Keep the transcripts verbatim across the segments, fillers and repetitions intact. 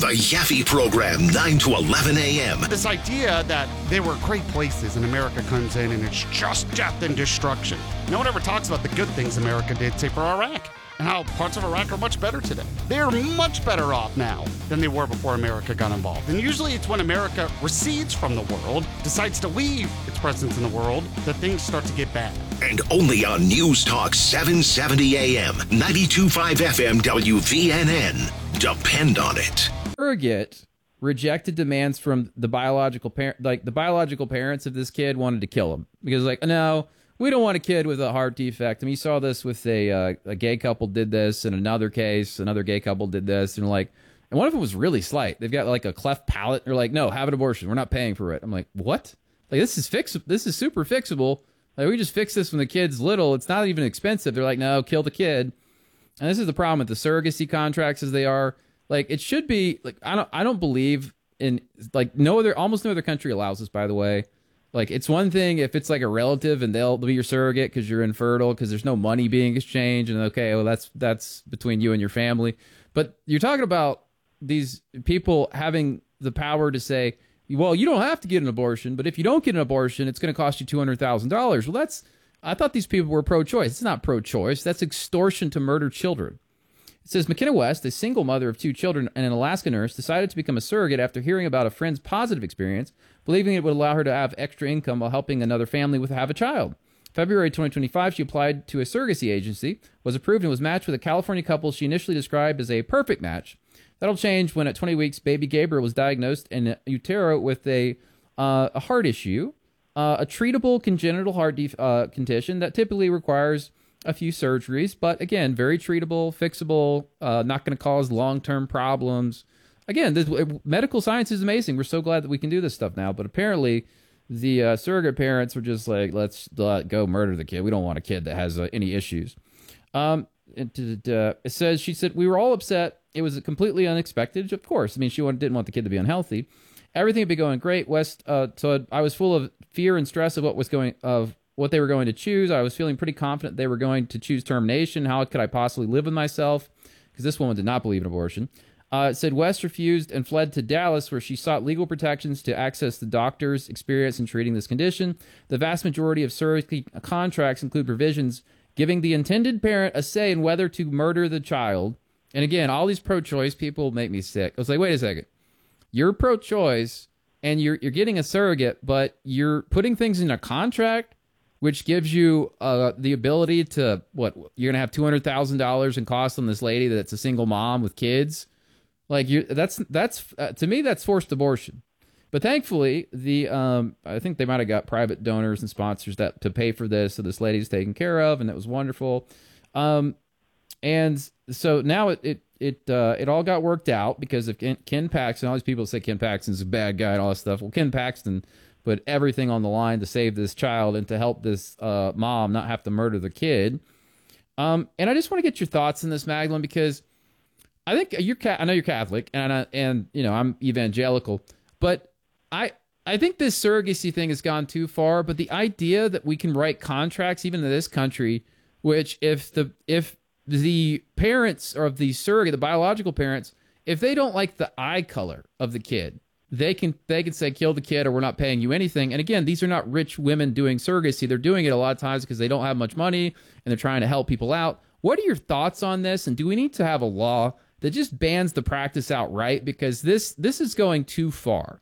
The Yaffe Program, nine to eleven a.m. This idea that they were great places and America comes in and it's just death and destruction. No one ever talks about the good things America did, say, for Iraq, and how parts of Iraq are much better today. They're much better off now than they were before America got involved. And usually it's when America recedes from the world, decides to leave its presence in the world, that things start to get bad. And only on News Talk seven seventy a.m., ninety-two point five F M W V N N. Depend on it. Surrogate rejected demands from the biological parent, like the biological parents of this kid wanted to kill him because, like, no, we don't want a kid with a heart defect. I mean, you saw this with a uh, a gay couple did this, and another case, another gay couple did this, and like, and one of them was really slight. They've got like a cleft palate. They're like, no, have an abortion. We're not paying for it. I'm like, what? Like, this is fix. This is super fixable. Like, we just fix this when the kid's little. It's not even expensive. They're like, no, kill the kid. And this is the problem with the surrogacy contracts as they are. Like, it should be like, I don't I don't believe in, like, no other almost no other country allows this, by the way. Like, it's one thing if it's like a relative and they'll be your surrogate because you're infertile, because there's no money being exchanged, and okay, well, that's that's between you and your family. But you're talking about these people having the power to say, well, you don't have to get an abortion, but if you don't get an abortion, it's going to cost you two hundred thousand dollars. Well, that's, I thought these people were pro-choice. It's not pro-choice. That's extortion to murder children. It says McKenna West, a single mother of two children and an Alaska nurse, decided to become a surrogate after hearing about a friend's positive experience, believing it would allow her to have extra income while helping another family with have a child. February twenty twenty-five, she applied to a surrogacy agency, was approved, and was matched with a California couple she initially described as a perfect match. That'll change when at twenty weeks, baby Gabriel was diagnosed in utero with a, uh, a heart issue, uh, a treatable congenital heart def- uh, condition that typically requires a few surgeries, but again, very treatable, fixable, uh, not going to cause long-term problems. Again, this, medical science is amazing. We're so glad that we can do this stuff now, but apparently the uh, surrogate parents were just like, let's let go murder the kid. We don't want a kid that has uh, any issues. Um, it, uh, it says, she said, we were all upset. It was completely unexpected, of course. I mean, she wanted, didn't want the kid to be unhealthy. Everything had been going great. West, uh, so I was full of fear and stress of what was going, of what they were going to choose. I was feeling pretty confident they were going to choose termination. How could I possibly live with myself? Because this woman did not believe in abortion. Uh, it said West refused and fled to Dallas, where she sought legal protections to access the doctor's experience in treating this condition. The vast majority of surrogacy contracts include provisions giving the intended parent a say in whether to murder the child. And again, all these pro-choice people make me sick. I was like, wait a second. You're pro-choice, and you're you're getting a surrogate, but you're putting things in a contract which gives you uh, the ability to, what, you're going to have two hundred thousand dollars in costs on this lady that's a single mom with kids. Like, you that's, that's uh, to me, that's forced abortion. But thankfully, the um, I think they might have got private donors and sponsors that to pay for this, so this lady's taken care of, and that was wonderful. Um, and so now it it it, uh, it all got worked out because of Ken, Ken Paxton. All these people say Ken Paxton's a bad guy and all that stuff. Well, Ken Paxton put everything on the line to save this child and to help this uh, mom not have to murder the kid. Um, and I just want to get your thoughts on this, Magdalene, because I think you're, I know you're Catholic, and I, and you know I'm evangelical, but I I think this surrogacy thing has gone too far. But the idea that we can write contracts, even in this country, which if the if the parents or of the surrogate, the biological parents, if they don't like the eye color of the kid, They can they can say, kill the kid, or we're not paying you anything. And again, these are not rich women doing surrogacy. They're doing it a lot of times because they don't have much money and they're trying to help people out. What are your thoughts on this? And do we need to have a law that just bans the practice outright? Because this this is going too far.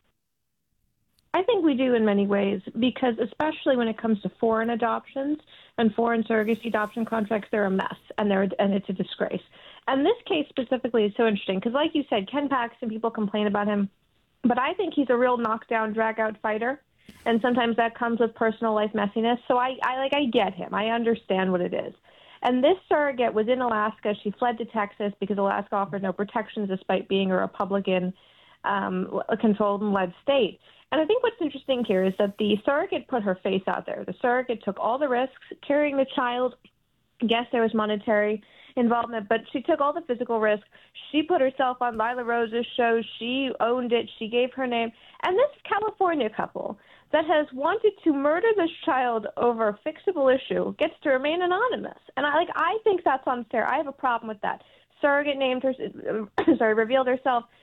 I think we do in many ways, because especially when it comes to foreign adoptions and foreign surrogacy adoption contracts, they're a mess, and they're and it's a disgrace. And this case specifically is so interesting because, like you said, Ken Paxton, people complain about him. But I think he's a real knockdown, drag-out fighter, and sometimes that comes with personal life messiness. So I, I like, I get him. I understand what it is. And this surrogate was in Alaska. She fled to Texas because Alaska offered no protections despite being a Republican um, controlled and led state. And I think what's interesting here is that the surrogate put her face out there. The surrogate took all the risks, carrying the child. Yes, there was monetary involvement, but she took all the physical risk. She put herself on Lila Rose's show. She owned it. She gave her name. And this California couple that has wanted to murder this child over a fixable issue gets to remain anonymous. And I like I think that's unfair. I have a problem with that. Surrogate named her, sorry, revealed herself.